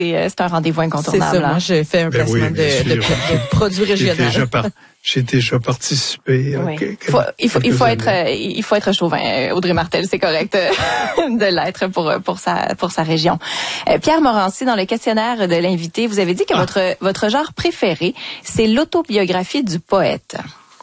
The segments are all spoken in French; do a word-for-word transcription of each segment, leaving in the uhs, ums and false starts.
C'est un rendez-vous incontournable. C'est ça, moi, j'ai fait un ben placement oui, de, de, de produits régionaux. J'ai déjà, par, j'ai déjà participé. Oui. Okay, faut, il faut, il faut être, il faut être chauvin. Audrey Martel, c'est correct de l'être pour pour sa pour sa région. Pierre Morancy, dans le questionnaire de l'invité, vous avez dit que ah. votre votre genre préféré, c'est l'autobiographie du poète.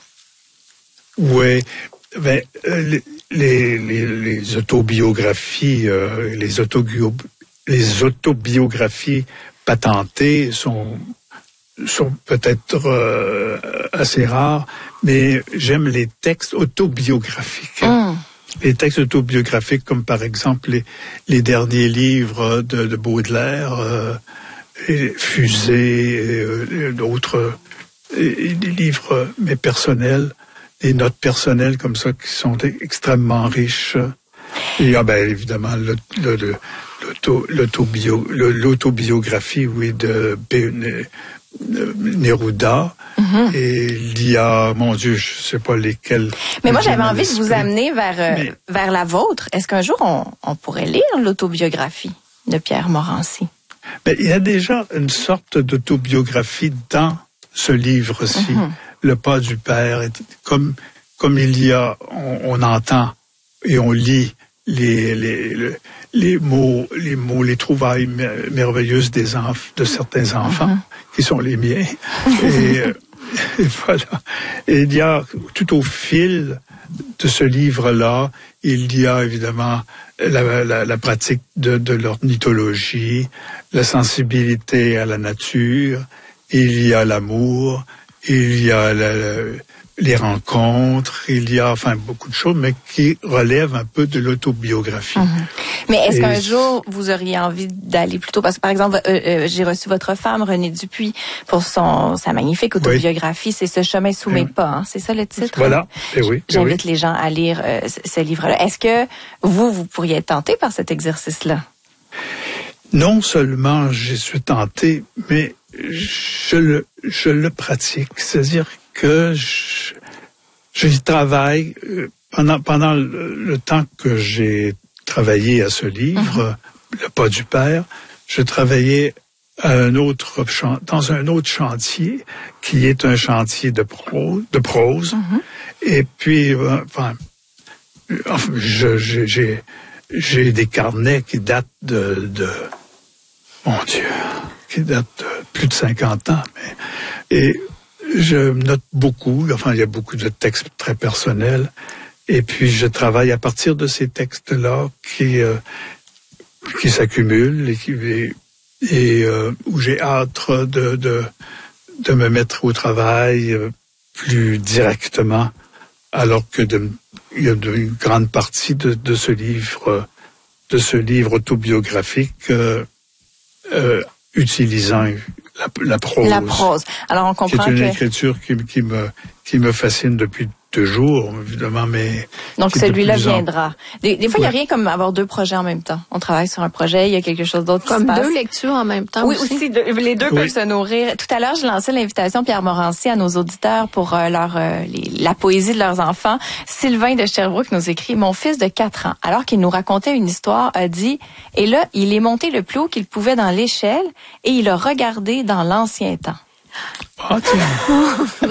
Oui, ben euh, les, les les autobiographies, euh, les autobiographies. Les autobiographies patentées sont sont peut-être euh, assez rares, mais j'aime les textes autobiographiques. Mm. Les textes autobiographiques, comme par exemple les, les derniers livres de, de Baudelaire, euh, et Fusée, et, et d'autres, et, et des livres mais personnels, des notes personnelles comme ça qui sont extrêmement riches. Il y a bien évidemment le, le, le L'auto, l'autobio, l'autobiographie, oui, de, de, de Neruda. Mm-hmm. Et il y a, mon Dieu, je sais pas lesquels. Mais moi, j'avais envie de vous amener vers, Mais, vers la vôtre. Est-ce qu'un jour, on, on pourrait lire l'autobiographie de Pierre Morancy? Mais il y a déjà une sorte d'autobiographie dans ce livre-ci, mm-hmm. Le pas du père. Comme, comme il y a, on, on entend et on lit les, les, les, les mots, les mots, les trouvailles merveilleuses des enf- de certains enfants, mm-hmm. qui sont les miens. et, euh, et voilà. Et il y a, tout au fil de ce livre-là, il y a évidemment la, la, la pratique de, de l'ornithologie, la sensibilité à la nature, il y a l'amour, il y a la, la les rencontres, il y a enfin beaucoup de choses, mais qui relèvent un peu de l'autobiographie. Mm-hmm. Mais est-ce Et... qu'un jour, vous auriez envie d'aller plutôt... Parce que, par exemple, euh, euh, j'ai reçu votre femme, Renée Dupuis, pour son sa magnifique autobiographie, oui. C'est « Ce chemin sous mes pas hein? ». C'est ça le titre? Voilà, hein? Et oui. J'invite oui. les gens à lire euh, ce livre-là. Est-ce que vous, vous pourriez être tenté par cet exercice-là? Non seulement je suis tenté, mais je le, je le pratique. C'est-à-dire que je, j'y travaille pendant pendant le, le temps que j'ai travaillé à ce livre, mm-hmm. Le pas du père. Je travaillais à un autre dans un autre chantier qui est un chantier de prose, de prose. Mm-hmm. Et puis, enfin, enfin je, j'ai j'ai des carnets qui datent de, de mon Dieu, qui datent de plus de cinquante ans, mais et je note beaucoup, enfin, il y a beaucoup de textes très personnels, et puis je travaille à partir de ces textes-là qui, euh, qui s'accumulent et, qui, et, et euh, où j'ai hâte de, de, de me mettre au travail euh, plus directement, alors que de, il y a de, une grande partie de, de ce livre, de ce livre autobiographique euh, euh, utilisant La, la prose. La prose. Alors on comprend c'est une que... écriture qui, qui me qui me fascine depuis toujours, évidemment, mais donc celui-là viendra. En... Des, des fois, il ouais. n'y a rien comme avoir deux projets en même temps. On travaille sur un projet, il y a quelque chose d'autre qui comme se passe. Deux lectures en même temps. Oui, aussi, aussi de, les deux oui. peuvent se nourrir. Tout à l'heure, je lançais l'invitation Pierre Morancy à nos auditeurs pour euh, leur euh, les, la poésie de leurs enfants. Sylvain de Sherbrooke nous écrit: mon fils de quatre ans, alors qu'il nous racontait une histoire, a dit et là, il est monté le plus haut qu'il pouvait dans l'échelle et il a regardé dans l'ancien temps. Ah, tiens.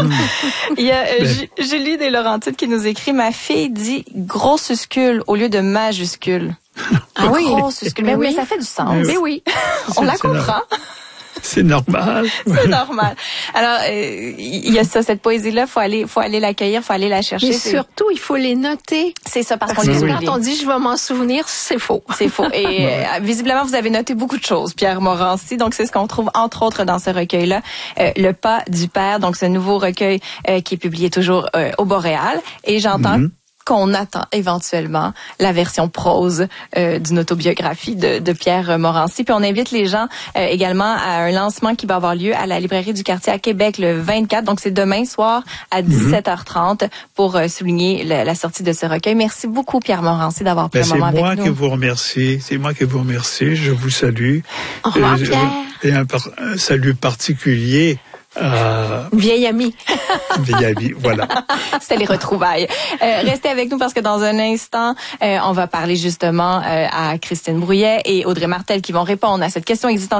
Il y a euh, ben. Julie des Laurentides qui nous écrit: ma fille dit grossuscule au lieu de majuscule. Ah oui, grossuscule. Mais oui, oui, ça fait du sens. Mais oui, on la comprend. C'est normal. C'est normal. Alors, euh, il y a ça, cette poésie-là, faut aller, faut aller l'accueillir, faut aller la chercher. Mais surtout, il faut les noter. C'est ça, parce, parce qu'on que les quand on dit je vais m'en souvenir, c'est faux. C'est faux. Et ouais. euh, visiblement, vous avez noté beaucoup de choses, Pierre Morancy. Donc, c'est ce qu'on trouve entre autres dans ce recueil-là, euh, Le pas du père. Donc, ce nouveau recueil euh, qui est publié toujours euh, au Boréal. Et j'entends mm-hmm. qu'on attend éventuellement la version prose euh, d'une autobiographie de, de Pierre Morancy. Puis on invite les gens euh, également à un lancement qui va avoir lieu à la librairie du quartier à Québec le vingt-quatre. Donc c'est demain soir à dix-sept heures trente pour euh, souligner la, la sortie de ce recueil. Merci beaucoup Pierre Morancy d'avoir pris ben, un moment avec nous. C'est moi qui vous remercie. C'est moi qui vous remercie. Je vous salue. Au revoir euh, Pierre. Et un, par, un salut particulier. Euh, vieille amie. Vieille amie, voilà. C'est les retrouvailles. Euh, restez avec nous parce que dans un instant, euh, on va parler justement euh, à Christine Brouillet et Audrey Martel qui vont répondre à cette question existentielle.